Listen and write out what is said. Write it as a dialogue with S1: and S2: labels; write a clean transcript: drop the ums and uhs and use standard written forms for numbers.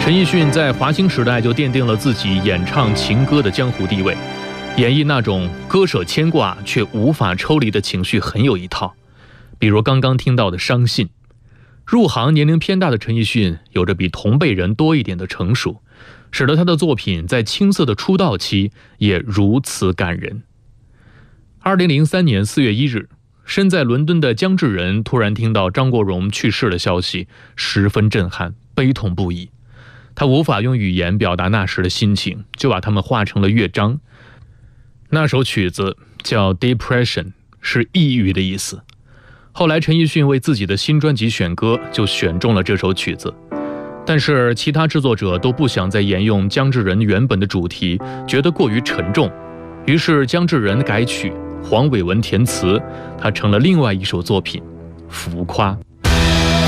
S1: 陈奕迅在华星时代就奠定了自己演唱情歌的江湖地位，演绎那种割舍牵挂却无法抽离的情绪很有一套。比如刚刚听到的《伤心》，入行年龄偏大的陈奕迅有着比同辈人多一点的成熟，使得他的作品在青涩的出道期也如此感人。2003年4月1日，身在伦敦的姜至仁突然听到张国荣去世的消息，十分震撼，悲痛不已。他无法用语言表达那时的心情，就把它们画成了乐章。那首曲子叫 Depression， 是抑郁的意思。后来陈奕迅为自己的新专辑选歌，就选中了这首曲子。但是其他制作者都不想再沿用姜至仁原本的主题，觉得过于沉重，于是姜至仁改曲，黄伟文填词，它成了另外一首作品《浮夸》。